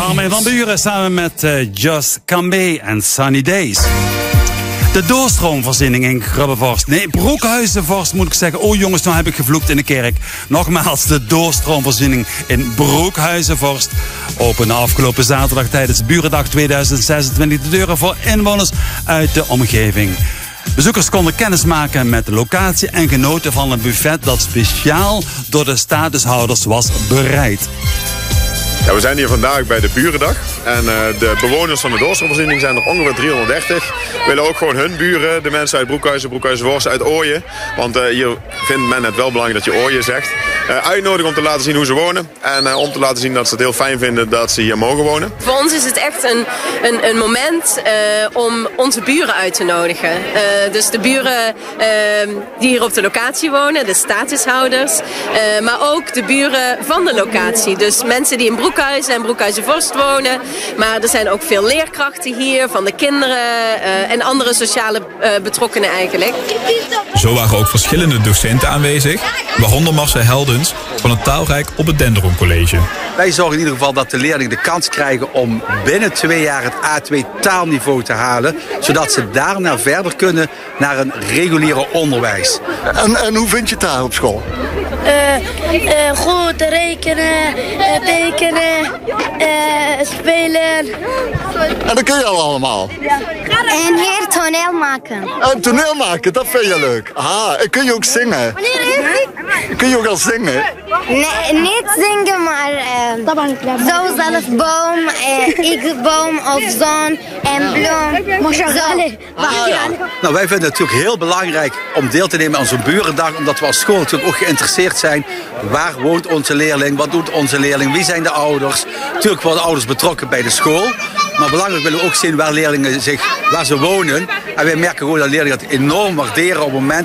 Armin van Buuren samen met Just Cambé en Sunny Days. De doorstroomvoorziening in Grubbevorst. Nee, Broekhuizenvorst moet ik zeggen. Oh jongens, nou heb ik gevloekt in de kerk. Nogmaals, de doorstroomvoorziening in Broekhuizenvorst opende afgelopen zaterdag tijdens Burendag 2026 de deuren voor inwoners uit de omgeving. Bezoekers konden kennis maken met de locatie en genoten van een buffet dat speciaal door de statushouders was bereid. Ja, we zijn hier vandaag bij de Burendag en de bewoners van de doorstroomvoorziening zijn er ongeveer 330. We willen ook gewoon hun buren, de mensen uit Broekhuizenvorst, uit Ooyen. Want hier vindt men het wel belangrijk dat je Ooyen zegt. Uitnodigen om te laten zien hoe ze wonen en om te laten zien dat ze het heel fijn vinden dat ze hier mogen wonen. Voor ons is het echt een moment om onze buren uit te nodigen. Dus de buren die hier op de locatie wonen, de statushouders. Maar ook de buren van de locatie. Dus mensen die in Broekhuizen en Broekhuizenvorst wonen. Maar er zijn ook veel leerkrachten hier, van de kinderen en andere sociale betrokkenen eigenlijk. Zo waren ook verschillende docenten aanwezig, waaronder Marcel Heldens van het Taalrijk op het Dendron College. Wij zorgen in ieder geval dat de leerlingen de kans krijgen om binnen 2 jaar het A2 taalniveau te halen, zodat ze daarna verder kunnen naar een reguliere onderwijs. En hoe vind je het daar op school? Goed, rekenen, tekenen, spelen. En dat kun je al allemaal? En hier toneel maken. En toneel maken, dat vind je leuk. Aha, en kun je ook zingen? Kun je ook al zingen? Nee, niet zingen, maar zo zelf boom, ik boom of zon en bloem. Zo. Nou, wij vinden het natuurlijk heel belangrijk om deel te nemen aan zo'n burendag, omdat we als school natuurlijk ook geïnteresseerd zijn. Waar woont onze leerling? Wat doet onze leerling? Wie zijn de ouders? Natuurlijk worden ouders betrokken bij de school. Maar belangrijk willen we ook zien waar leerlingen waar ze wonen. En wij merken gewoon dat leerlingen het enorm waarderen op het moment